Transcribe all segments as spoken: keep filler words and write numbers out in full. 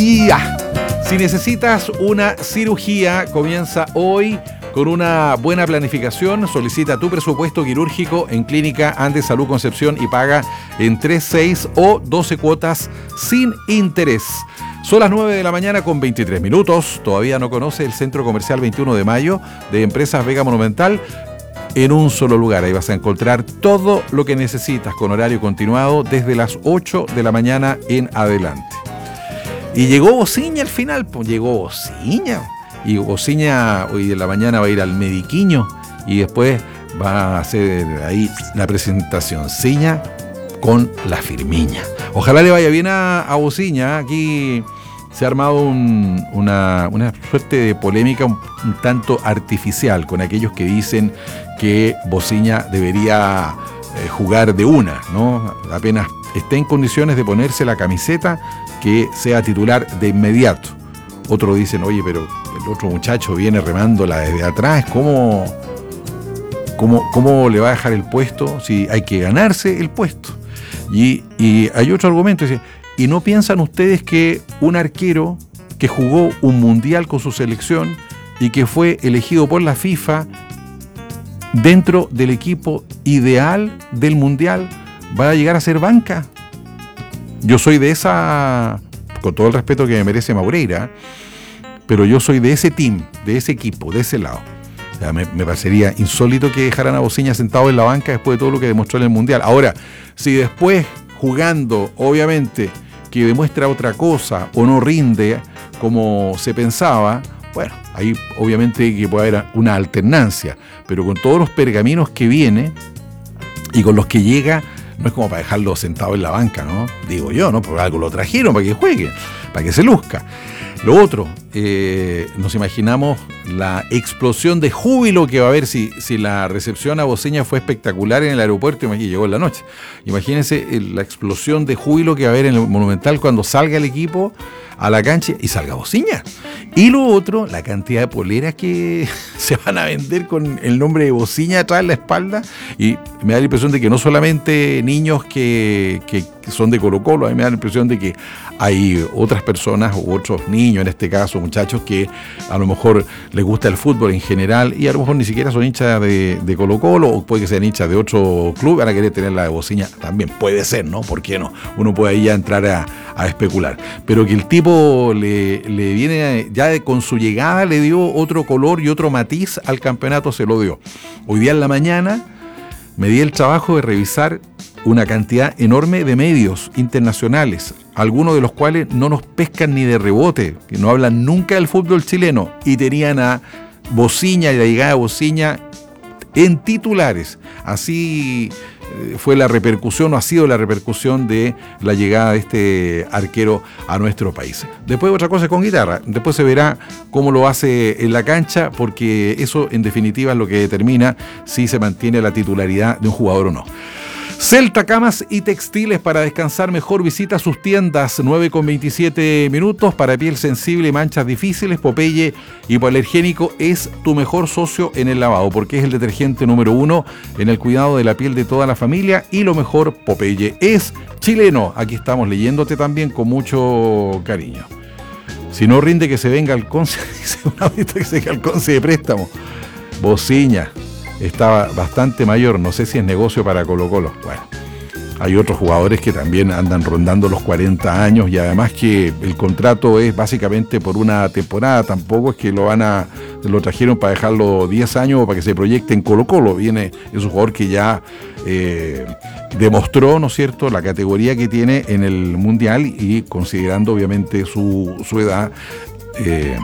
Y ya, si necesitas una cirugía, comienza hoy con una buena planificación. Solicita tu presupuesto quirúrgico en Clínica Andes Salud Concepción y paga en tres, seis o doce cuotas sin interés. Son las nueve de la mañana con veintitrés minutos. Todavía no conoce el Centro Comercial veintiuno de mayo de Empresas Vega Monumental. En un solo lugar, ahí vas a encontrar todo lo que necesitas con horario continuado desde las ocho de la mañana en adelante. Y llegó Bociña al final, pues llegó Bociña. Y Bociña hoy de la mañana va a ir al Mediquiño y después va a hacer ahí la presentación Ciña con la firmiña. Ojalá le vaya bien a, a Bociña. Aquí se ha armado un, una, una suerte de polémica un, un tanto artificial con aquellos que dicen que Bociña debería eh, jugar de una, ¿no? Apenas esté en condiciones de ponerse la camiseta, que sea titular de inmediato. Otros dicen, oye, pero el otro muchacho viene remándola desde atrás, ¿cómo, cómo, cómo le va a dejar el puesto si hay que ganarse el puesto? Y, y hay otro argumento, dice, ¿y no piensan ustedes que un arquero que jugó un mundial con su selección y que fue elegido por la FIFA dentro del equipo ideal del mundial va a llegar a ser banca? Yo soy de esa, con todo el respeto que me merece Maureira, pero yo soy de ese team, de ese equipo, de ese lado. O sea, me, me parecería insólito que dejaran a Bociña sentado en la banca después de todo lo que demostró en el mundial. Ahora, si después jugando, obviamente, que demuestra otra cosa o no rinde como se pensaba, bueno, ahí obviamente que puede haber una alternancia, pero con todos los pergaminos que viene y con los que llega, no es como para dejarlo sentado en la banca, ¿no? Digo yo, ¿no? Por algo lo trajeron, para que juegue, para que se luzca. Lo otro, eh, nos imaginamos la explosión de júbilo que va a haber si, si la recepción a Bociña fue espectacular en el aeropuerto y llegó en la noche. Imagínense la explosión de júbilo que va a haber en el Monumental cuando salga el equipo a la cancha y salga Bociña. Y lo otro, la cantidad de poleras que se van a vender con el nombre de Bociña atrás en la espalda. Y me da la impresión de que no solamente niños que, que, que son de Colo Colo, a mí me da la impresión de que hay otras personas u otros niños, en este caso muchachos, que a lo mejor les gusta el fútbol en general y a lo mejor ni siquiera son hinchas de, de Colo Colo, o puede que sean hinchas de otro club, van a querer tener la de Bociña también. Puede ser, ¿no? ¿Por qué no? Uno puede ahí ya entrar a, a especular. Pero que el tipo le, le viene, ya de, con su llegada le dio otro color y otro matiz al campeonato, se lo dio. Hoy día en la mañana me di el trabajo de revisar una cantidad enorme de medios internacionales, algunos de los cuales no nos pescan ni de rebote, que no hablan nunca del fútbol chileno, y tenían a Bociña y la llegada de Bociña en titulares. Así fue la repercusión, o ha sido la repercusión de la llegada de este arquero a nuestro país. Después otra cosa es con guitarra, después se verá cómo lo hace en la cancha, porque eso en definitiva es lo que determina si se mantiene la titularidad de un jugador o no. Celta Camas y Textiles, para descansar mejor visita sus tiendas. Nueve con veintisiete minutos. Para piel sensible y manchas difíciles, Popeye Hipoalergénico es tu mejor socio en el lavado, porque es el detergente número uno en el cuidado de la piel de toda la familia. Y lo mejor, Popeye es chileno. Aquí estamos leyéndote también con mucho cariño. Si no rinde, que se venga al Conce. Dice una vez que se venga al Conce de préstamo. Bociña estaba bastante mayor, no sé si es negocio para Colo Colo. Bueno, hay otros jugadores que también andan rondando los cuarenta años, y además que el contrato es básicamente por una temporada, tampoco es que lo van a lo trajeron para dejarlo diez años o para que se proyecte en Colo Colo. Viene, es un jugador que ya eh, demostró, ¿no es cierto?, la categoría que tiene en el Mundial, y considerando obviamente su, su edad, eh,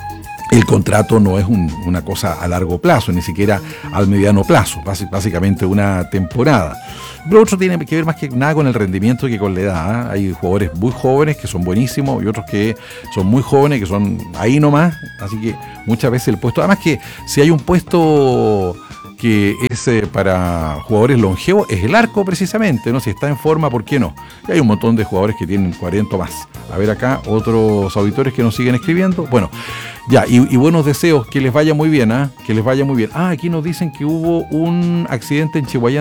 el contrato no es un, una cosa a largo plazo, ni siquiera al mediano plazo, básicamente una temporada. Lo otro tiene que ver más que nada con el rendimiento que con la edad, ¿eh? Hay jugadores muy jóvenes que son buenísimos y otros que son muy jóvenes que son ahí nomás, así que muchas veces el puesto, además que si hay un puesto que es eh, para jugadores longevos, es el arco precisamente, ¿no? Si está en forma, ¿por qué no? Y hay un montón de jugadores que tienen cuarenta más. A ver acá, otros auditores que nos siguen escribiendo. Bueno, ya, y, y buenos deseos, que les vaya muy bien, ¿ah? ¿eh? Que les vaya muy bien. Ah, aquí nos dicen que hubo un accidente en Chihuahua